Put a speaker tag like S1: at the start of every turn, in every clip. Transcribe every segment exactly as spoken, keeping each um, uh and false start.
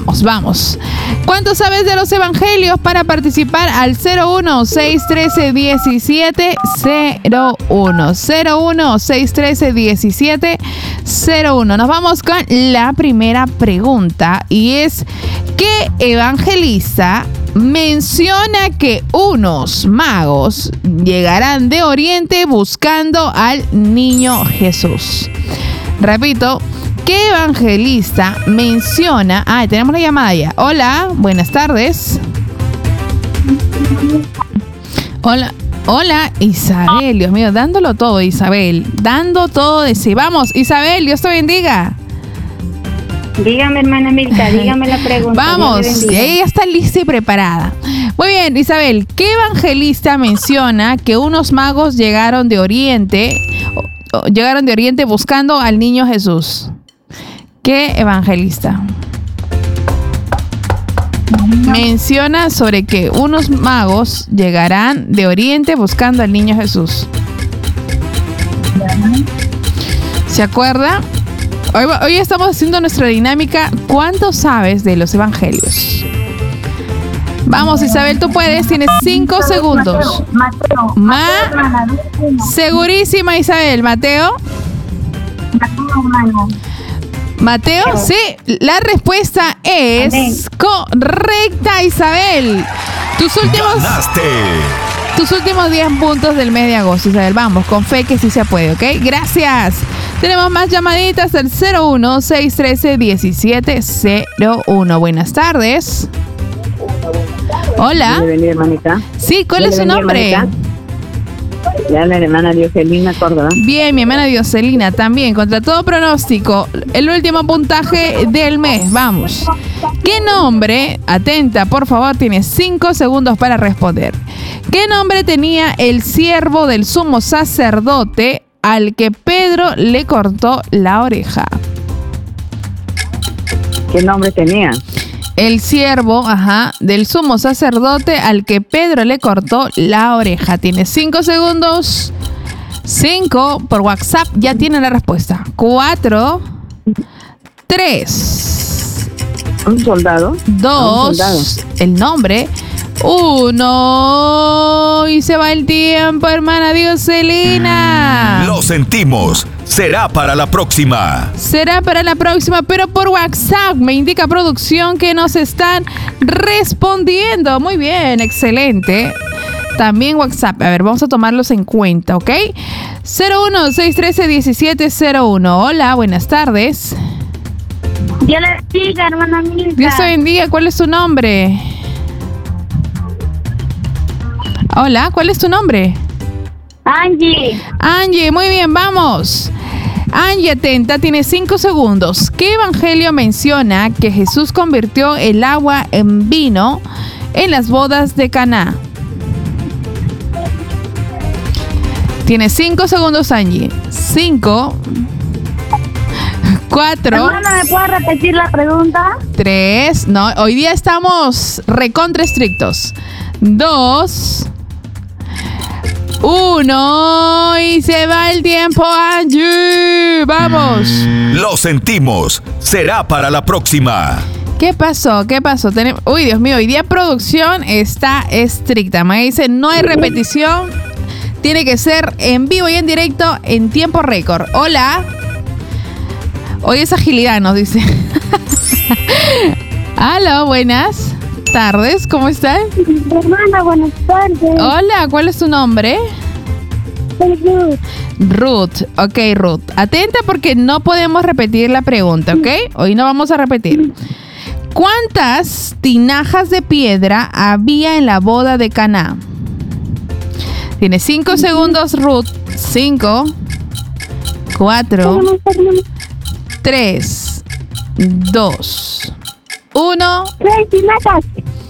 S1: Vamos, vamos. ¿Cuánto sabes de los evangelios? Para participar al cero uno, seis uno tres, diecisiete cero uno. cero uno, seis uno tres, diecisiete cero uno. Nos vamos con la primera pregunta y es: ¿qué evangelista menciona que unos magos llegarán de Oriente buscando al niño Jesús? Repito, ¿qué evangelista menciona? Ah, tenemos la llamada ya. Hola, buenas tardes. Hola, hola, Isabel. Dios mío, dándolo todo, Isabel. Dando todo de sí. Vamos, Isabel, Dios te bendiga.
S2: Dígame, hermana Milka, dígame la pregunta.
S1: Vamos, ella está lista y preparada. Muy bien, Isabel, ¿qué evangelista menciona que unos magos llegaron de Oriente, o, o, llegaron de Oriente buscando al niño Jesús? ¿Qué evangelista menciona sobre que unos magos llegarán de Oriente buscando al niño Jesús? ¿Se acuerda? Hoy, hoy estamos haciendo nuestra dinámica. ¿Cuánto sabes de los evangelios? Vamos, Isabel, tú puedes. Tienes cinco segundos.
S2: Mateo.
S1: Ma Segurísima, Isabel. Mateo. Mateo, sí. La respuesta es correcta, Isabel. Tus últimos...
S3: ¡Ganaste!
S1: Tus últimos diez puntos del mes de agosto, Isabel. Vamos, con fe que sí se puede, ¿ok? Gracias. Tenemos más llamaditas al cero uno, seis uno tres, diecisiete cero uno. Buenas tardes. Hola.
S4: Bienvenida, hermanita.
S1: Sí, ¿cuál es su nombre?
S4: Ya la hermana Dioselina Córdoba.
S1: Bien, mi hermana Dioselina también. Contra todo pronóstico, el último puntaje del mes. Vamos. ¿Qué nombre? Atenta, por favor, tienes cinco segundos para responder. ¿Qué nombre tenía el siervo del sumo sacerdote al que Pedro le cortó la oreja?
S4: ¿Qué nombre tenía?
S1: El siervo, ajá, del sumo sacerdote al que Pedro le cortó la oreja. Tienes cinco segundos. Cinco por WhatsApp. Ya tiene la respuesta. Cuatro. Tres.
S4: ¿Un soldado?
S1: Dos.
S4: Un soldado.
S1: El nombre. Uno. Y se va el tiempo, hermana Dioselina.
S3: Lo sentimos. Será para la próxima.
S1: Será para la próxima, pero por WhatsApp me indica producción que nos están respondiendo. Muy bien, excelente. También WhatsApp. A ver, vamos a tomarlos en cuenta, ¿ok? cero uno, seis uno tres, diecisiete cero uno. Hola, buenas tardes.
S2: Dios le bendiga, hermana Milka.
S1: Dios te bendiga. ¿Cuál es tu nombre? Hola, ¿cuál es tu nombre?
S2: Angie.
S1: Angie, muy bien, vamos. Angie, atenta, tiene cinco segundos. ¿Qué evangelio menciona que Jesús convirtió el agua en vino en las bodas de Caná? Tiene cinco segundos, Angie. Cinco. Cuatro.
S2: Hermana, ¿me puedes repetir la pregunta?
S1: Tres. No, hoy día estamos recontra estrictos. Dos. Uno. Y se va el tiempo, Angie. Vamos.
S3: Lo sentimos. Será para la próxima.
S1: ¿Qué pasó? ¿Qué pasó? Tenemos... Uy, Dios mío, hoy día producción está estricta. Me dice, no hay repetición. Tiene que ser en vivo y en directo en tiempo récord. Hola. Hoy es agilidad, nos dice. Aló, buenas tardes. ¿Cómo están?
S2: Hermana, buenas tardes.
S1: Hola, ¿cuál es tu nombre?
S2: Soy Ruth.
S1: Ruth. Ok, Ruth. Atenta porque no podemos repetir la pregunta, ¿ok? Hoy no vamos a repetir. ¿Cuántas tinajas de piedra había en la boda de Caná? Tiene cinco segundos, Ruth. Cinco. Cuatro. Tres. Dos. Uno.
S2: Seis tinajas.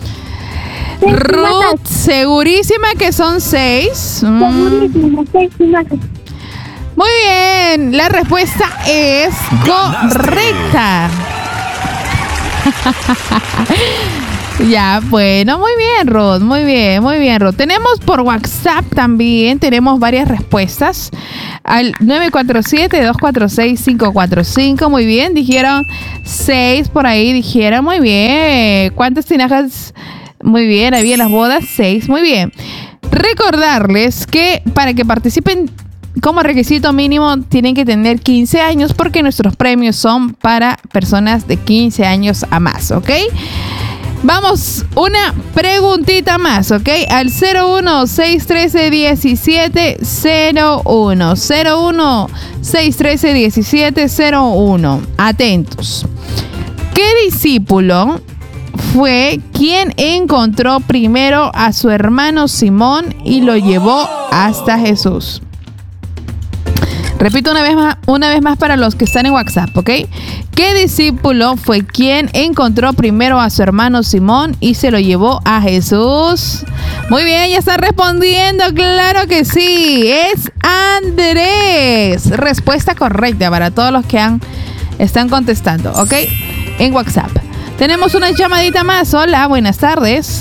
S1: Ruth, segurísima que son seis. Mm.
S2: Segurísima, seis tinajas.
S1: Muy bien, la respuesta es
S3: ¡Ganaste!
S1: correcta. Ya, bueno, muy bien, Ruth, muy bien, muy bien, Ruth. Tenemos por WhatsApp también, tenemos varias respuestas al nueve cuatro siete, dos cuatro seis, cinco cuatro cinco. Muy bien, dijeron seis por ahí, dijeron, muy bien. ¿Cuántas tinajas? Muy bien, había en las bodas, seis, muy bien. Recordarles que para que participen como requisito mínimo tienen que tener quince años porque nuestros premios son para personas de quince años a más, ¿ok? Vamos, una preguntita más, ¿ok? Al cero uno, seis uno tres, diecisiete cero uno. cero uno, seis uno tres, diecisiete cero uno. Atentos. ¿Qué discípulo fue quien encontró primero a su hermano Simón y lo llevó hasta Jesús? Repito una vez más, una vez más para los que están en WhatsApp, ¿ok? ¿Qué discípulo fue quien encontró primero a su hermano Simón y se lo llevó a Jesús? Muy bien, ya están respondiendo, claro que sí, es Andrés. Respuesta correcta para todos los que han, están contestando, ¿ok? En WhatsApp. Tenemos una llamadita más. Hola, buenas tardes.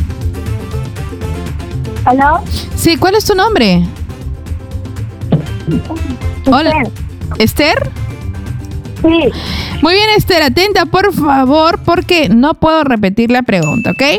S2: ¿Aló?
S1: Sí, ¿cuál es tu nombre? Hola, ¿Esther?
S2: Sí.
S1: Muy bien, Esther, atenta por favor porque no puedo repetir la pregunta, ¿ok?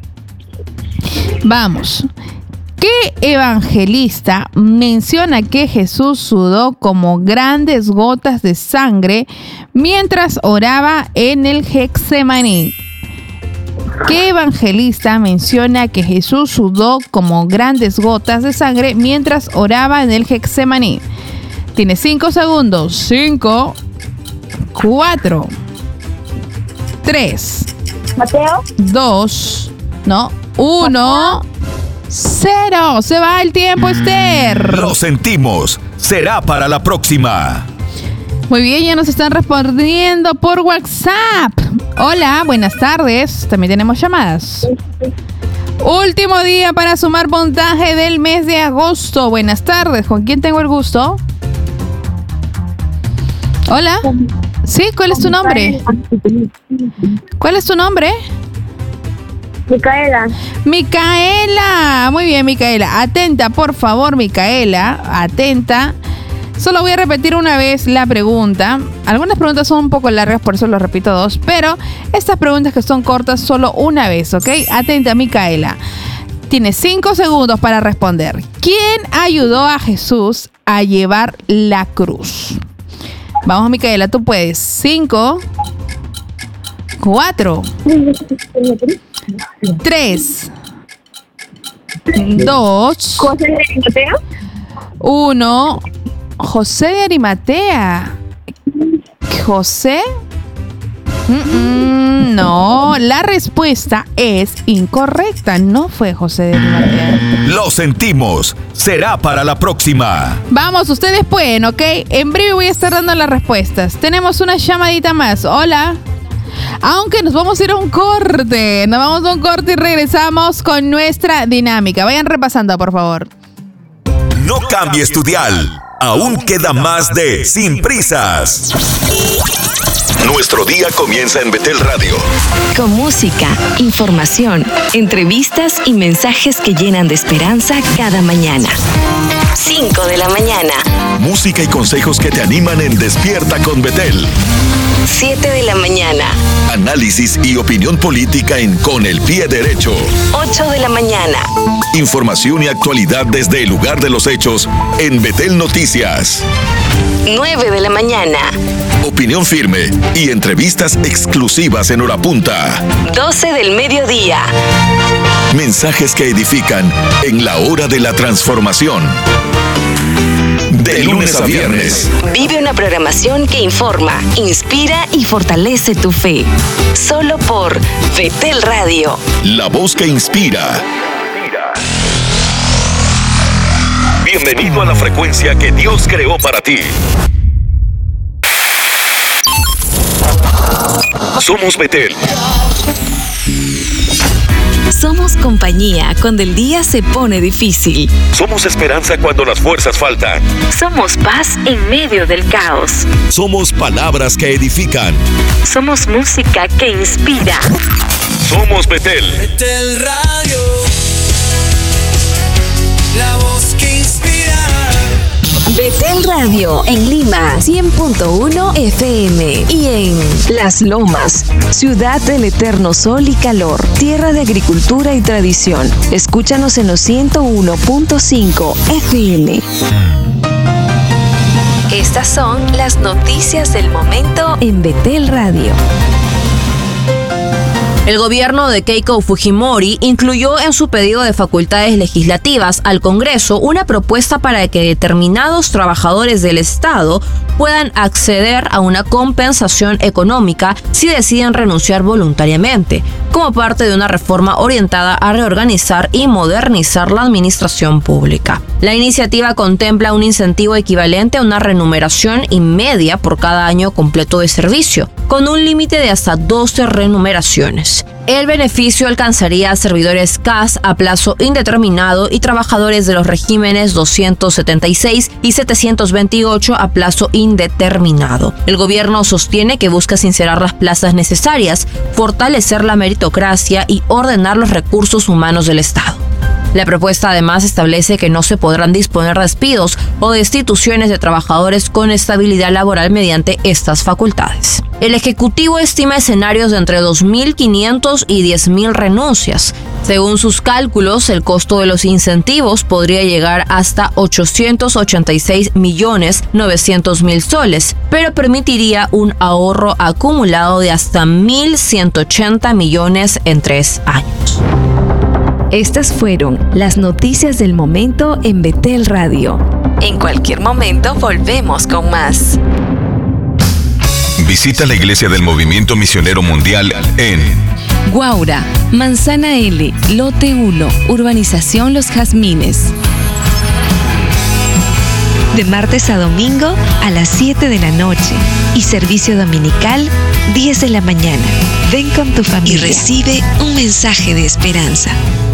S1: Vamos. ¿Qué evangelista menciona que Jesús sudó como grandes gotas de sangre mientras oraba en el Getsemaní? ¿Qué evangelista menciona que Jesús sudó como grandes gotas de sangre mientras oraba en el Getsemaní? Tiene cinco segundos. Cinco, cuatro, tres,
S2: ¿Mateo?
S1: dos, no, uno, cero. Se va el tiempo, Esther.
S3: Lo sentimos. Será para la próxima.
S1: Muy bien, ya nos están respondiendo por WhatsApp. Hola, buenas tardes. También tenemos llamadas. Último día para sumar puntaje del mes de agosto. Buenas tardes. ¿Con quién tengo el gusto? Hola. Sí, ¿cuál es tu nombre? ¿Cuál es tu nombre?
S2: Micaela.
S1: Micaela. Muy bien, Micaela. Atenta, por favor, Micaela. Atenta. Solo voy a repetir una vez la pregunta. Algunas preguntas son un poco largas, por eso lo repito dos. Pero estas preguntas que son cortas, solo una vez, ¿ok? Atenta, Micaela. Tienes cinco segundos para responder. ¿Quién ayudó a Jesús a llevar la cruz? Vamos, Micaela, tú puedes. Cinco, cuatro, tres, dos,
S2: ¿José de Mateo?
S1: uno. José de Arimatea. ¿José? Mm-mm, no, la respuesta es incorrecta. No fue José de Arimatea.
S3: Lo sentimos. Será para la próxima.
S1: Vamos, ustedes pueden, ¿ok? En breve voy a estar dando las respuestas. Tenemos una llamadita más. Hola. Aunque nos vamos a ir a un corte. Nos vamos a un corte y regresamos con nuestra dinámica. Vayan repasando, por favor.
S3: No cambies tu dial. Aún queda más de Sin Prisas. Nuestro día comienza en Betel Radio.
S5: Con música, información, entrevistas y mensajes que llenan de esperanza cada mañana. cinco de la mañana.
S3: Música y consejos que te animan en Despierta con Betel.
S5: siete de la mañana.
S3: Análisis y opinión política en Con el Pie Derecho.
S5: ocho de la mañana.
S3: Información y actualidad desde el lugar de los hechos en Betel Noticias.
S5: nueve de la mañana.
S3: Opinión firme y entrevistas exclusivas en hora punta.
S5: doce del mediodía.
S3: Mensajes que edifican en la hora de la transformación. De lunes a viernes.
S5: Vive una programación que informa, inspira y fortalece tu fe. Solo por Betel Radio.
S3: La voz que inspira. Bienvenido a la frecuencia que Dios creó para ti. Somos Betel.
S5: Somos compañía cuando el día se pone difícil.
S3: Somos esperanza cuando las fuerzas faltan.
S5: Somos paz en medio del caos.
S3: Somos palabras que edifican.
S5: Somos música que inspira.
S3: Somos Betel.
S6: Betel Radio, la voz que inspira.
S5: Betel Radio en Lima, cien punto uno F M, y en Las Lomas, ciudad del eterno sol y calor, tierra de agricultura y tradición. Escúchanos en los ciento uno punto cinco F M. Estas son las noticias del momento en Betel Radio.
S7: El gobierno de Keiko Fujimori incluyó en su pedido de facultades legislativas al Congreso una propuesta para que determinados trabajadores del Estado puedan acceder a una compensación económica si deciden renunciar voluntariamente, como parte de una reforma orientada a reorganizar y modernizar la administración pública. La iniciativa contempla un incentivo equivalente a una remuneración y media por cada año completo de servicio, con un límite de hasta doce remuneraciones. El beneficio alcanzaría a servidores C A S a plazo indeterminado y trabajadores de los regímenes doscientos setenta y seis y setecientos veintiocho a plazo indeterminado. El gobierno sostiene que busca sincerar las plazas necesarias, fortalecer la meritocracia y ordenar los recursos humanos del Estado. La propuesta además establece que no se podrán disponer despidos o destituciones de trabajadores con estabilidad laboral mediante estas facultades. El Ejecutivo estima escenarios de entre dos mil quinientos y diez mil renuncias. Según sus cálculos, el costo de los incentivos podría llegar hasta ochocientos ochenta y seis millones novecientos mil soles, pero permitiría un ahorro acumulado de hasta mil ciento ochenta millones en tres años.
S5: Estas fueron las noticias del momento en Betel Radio. En cualquier momento volvemos con más.
S3: Visita la Iglesia del Movimiento Misionero Mundial en
S5: Guaura, Manzana L, Lote uno, Urbanización Los Jazmines. De martes a domingo a las siete de la noche y servicio dominical diez de la mañana. Ven con tu familia y recibe un mensaje de esperanza.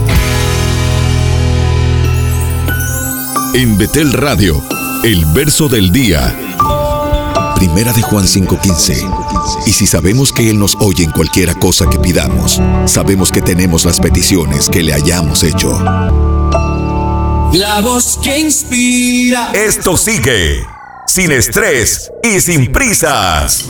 S3: En Betel Radio, el verso del día. Primera de Juan cinco quince. Y si sabemos que Él nos oye en cualquiera cosa que pidamos, sabemos que tenemos las peticiones que le hayamos hecho.
S6: La voz que inspira.
S3: Esto sigue, sin estrés y sin prisas.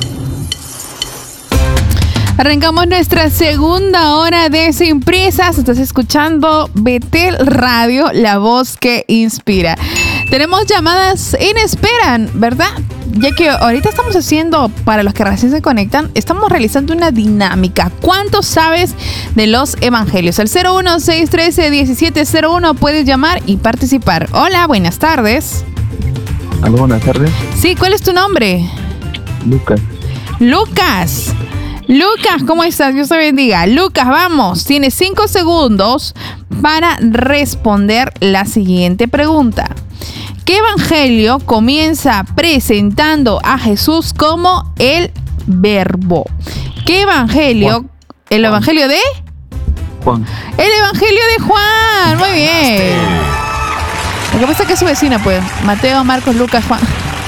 S1: Arrancamos nuestra segunda hora de Sin Prisas. Estás escuchando Betel Radio, la voz que inspira. Tenemos llamadas en espera, ¿verdad? Ya que ahorita estamos haciendo, para los que recién se conectan, estamos realizando una dinámica. ¿Cuánto sabes de los evangelios? Al cero uno seis uno tres uno siete cero uno puedes llamar y participar. Hola, buenas tardes.
S8: Hola, buenas tardes.
S1: Sí, ¿cuál es tu nombre?
S8: Lucas.
S1: Lucas. Lucas, ¿cómo estás? Dios te bendiga. Lucas, vamos. Tienes cinco segundos para responder la siguiente pregunta. ¿Qué evangelio comienza presentando a Jesús como el Verbo? ¿Qué evangelio?
S8: Juan.
S1: ¿El
S8: Juan.
S1: evangelio de?
S8: Juan.
S1: El evangelio de Juan. Muy bien. Lo que pasa es que es su vecina, pues. Mateo, Marcos, Lucas, Juan.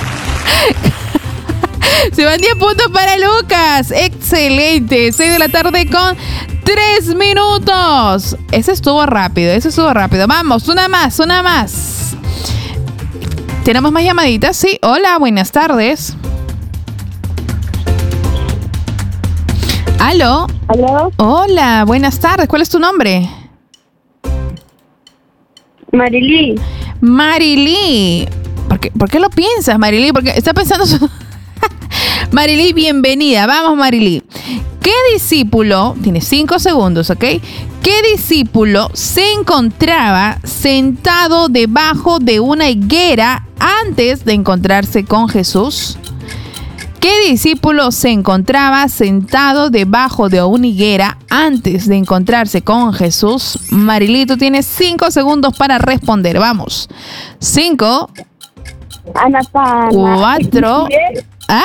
S1: Se van diez puntos para Lucas. Excelente. seis de la tarde con tres minutos. Ese estuvo rápido, ese estuvo rápido. Vamos, una más, una más. ¿Tenemos más llamaditas? Sí. Hola, buenas tardes. ¿Aló?
S2: ¿Aló?
S1: Hola, buenas tardes. ¿Cuál es tu nombre?
S2: Marily.
S1: Marily. ¿Por qué, ¿Por qué lo piensas, Marily? Porque está pensando... Su... Marily, bienvenida. Vamos, Marily. ¿Qué discípulo, tienes cinco segundos, ¿ok? ¿Qué discípulo se encontraba sentado debajo de una higuera antes de encontrarse con Jesús? ¿Qué discípulo se encontraba sentado debajo de una higuera antes de encontrarse con Jesús? Marily, tú tienes cinco segundos para responder. Vamos. Cinco.
S2: Anatana.
S1: Cuatro. ¿Ah?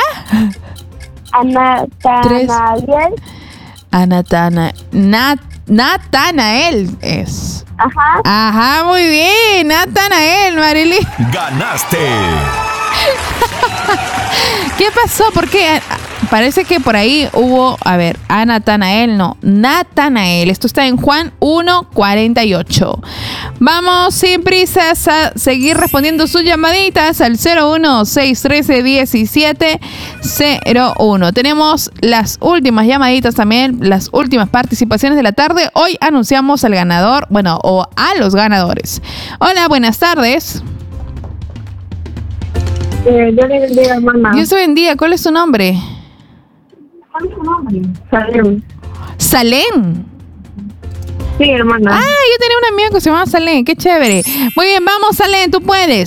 S2: Anatanael.
S1: Anatana. Nat, Natanael es.
S2: Ajá.
S1: Ajá, muy bien. Natanael, Marily.
S3: ¡Ganaste!
S1: ¿Qué pasó? ¿Por qué? parece que por ahí hubo, a ver, a Natanael, no, Natanael. Esto está en Juan uno cuarenta y ocho. Vamos sin prisas a seguir respondiendo sus llamaditas al cero uno seis uno tres uno siete cero uno. Tenemos las últimas llamaditas también, las últimas participaciones de la tarde. Hoy anunciamos al ganador, bueno, o a los ganadores. Hola, buenas tardes.
S2: Eh, yo le bendiga, hermana.
S1: Dios te bendiga. ¿Cuál es tu nombre?
S2: ¿Cuál es tu nombre? Salem.
S1: Salem.
S2: Sí, hermana.
S1: Ah, yo tenía una amiga que se llamaba Salem. Qué chévere. Muy bien, vamos, Salem, tú puedes.